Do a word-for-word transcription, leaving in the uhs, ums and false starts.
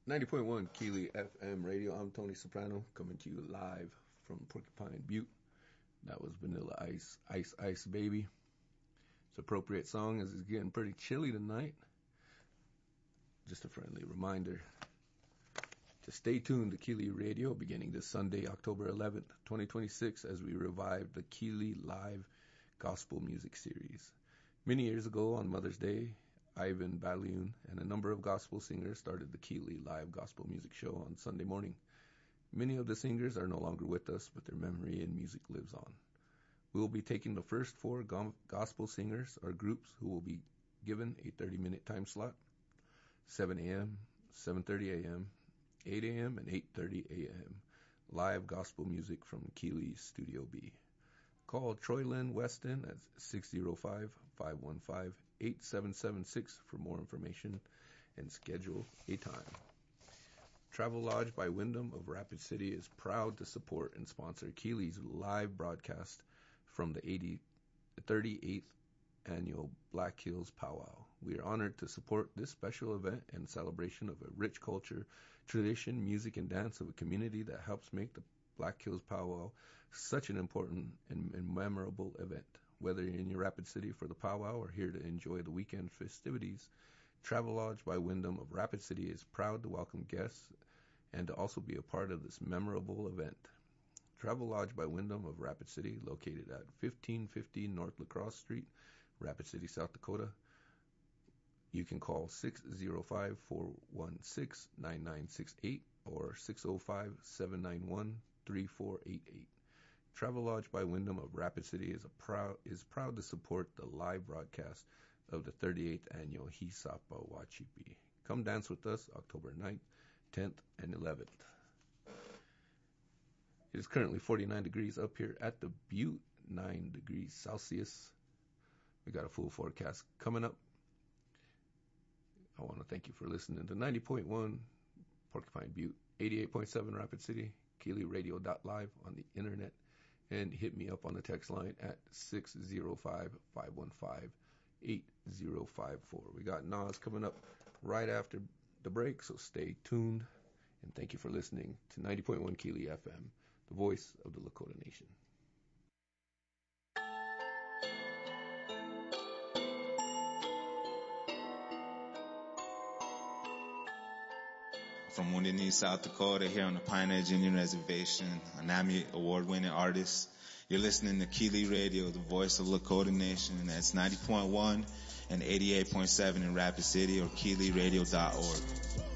ninety point one Keely F M Radio. I'm Tony Soprano coming to you live from Porcupine Butte. That was Vanilla Ice, Ice Ice Baby. It's an appropriate song as it's getting pretty chilly tonight. Just a friendly reminder to stay tuned to Keely Radio beginning this Sunday, October eleventh, twenty twenty-six, as we revive the Keely Live Gospel Music Series. Many years ago on Mother's Day, Ivan Ballion and a number of gospel singers started the Keely Live Gospel Music Show on Sunday morning. Many of the singers are no longer with us, but their memory and music lives on. We will be taking the first four go- gospel singers or groups who will be given a thirty-minute time slot, seven a.m., seven thirty a.m., eight a.m., and eight thirty a.m. Live gospel music from Keely's Studio B. Call Troy Lynn Weston at six oh five, five one five, eight seven seven six for more information and schedule a time. Travel Lodge by Wyndham of Rapid City is proud to support and sponsor Keely's live broadcast from the thirty-eighth Annual Black Hills Powwow. We are honored to support this special event and celebration of a rich culture, tradition, music, and dance of a community that helps make the Black Hills Powwow such an important and, and memorable event. Whether you're in your Rapid City for the powwow or here to enjoy the weekend festivities, Travel Lodge by Wyndham of Rapid City is proud to welcome guests and to also be a part of this memorable event. Travel Lodge by Wyndham of Rapid City, located at fifteen fifty North Lacrosse Street, Rapid City, South Dakota. You can call six oh five, four one six, nine nine six eight or six oh five, seven nine one, three four eight eight. Travel Lodge by Wyndham of Rapid City is a proud is proud to support the live broadcast of the thirty-eighth Annual Hisapa Wachipi. Come dance with us October ninth, tenth, and eleventh. It is currently forty-nine degrees up here at the Butte, nine degrees Celsius. We got a full forecast coming up. I want to thank you for listening to ninety point one Porcupine Butte, eighty-eight point seven Rapid City, Keely Radio dot live on the internet, and hit me up on the text line at six oh five, five one five, eight oh five four. We got Nas coming up right after the break, so stay tuned. And thank you for listening to ninety point one Keely F M, the voice of the Lakota Nation. From Wounded Knee, South Dakota, here on the Pioneer Indian Reservation, an Emmy award-winning artist. You're listening to Keely Radio, the voice of Lakota Nation. That's ninety point one and eighty-eight point seven in Rapid City or Keely Radio dot org.